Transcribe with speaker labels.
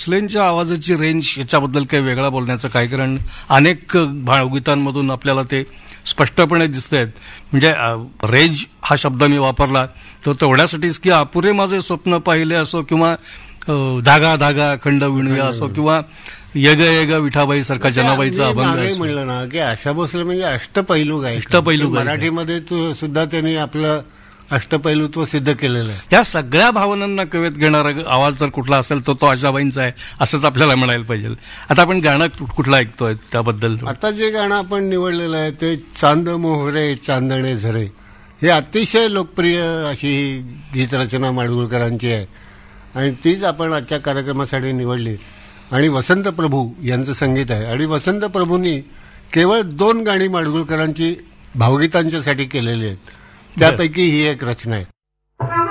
Speaker 1: भोसलेंच्या आवाजाची रेंज याच्याबद्दल काही वेगळा बोलण्याचं काय, कारण अनेक भावगीतांमधून आपल्याला ते स्पष्टपणे दिसत आहेत. म्हणजे रेंज हा शब्द मी वापरला तर तेवढ्यासाठीच की अपुरे माझे स्वप्न पाहिले असो, किंवा धागा धागा खंड विणूया असो, किंवा येग येग विठाबाई सारखा जनाबाईचा अभंग असो.
Speaker 2: म्हणलं ना की आशा भोसले म्हणजे अष्टपैलू गायक.
Speaker 1: अष्टपैलू गायक.
Speaker 2: मराठीमध्ये सुद्धा त्यांनी आपलं अष्टपैलूत्व सिद्ध केलेलं आहे.
Speaker 1: या सगळ्या भावनांना कवेत घेणारा आवाज जर कुठला असेल तर तो आशाबाईंचा आहे असंच आपल्याला म्हणायला पाहिजे. आता आपण गाणं कुठलं ऐकतोय त्याबद्दल.
Speaker 2: आता जे गाणं आपण निवडलेलं आहे ते चांद मोहरे चांदणे झरे, हे अतिशय लोकप्रिय अशी गीतरचना माडगुळकरांची आहे आणि तीच आपण आजच्या कार्यक्रमासाठी निवडली. आणि वसंत प्रभू यांचं संगीत आहे आणि वसंत प्रभूंनी केवळ 2 गाणी माडगुळकरांची भावगीतांच्यासाठी केलेली आहेत, त्यापैकी ही एक रचना आहे.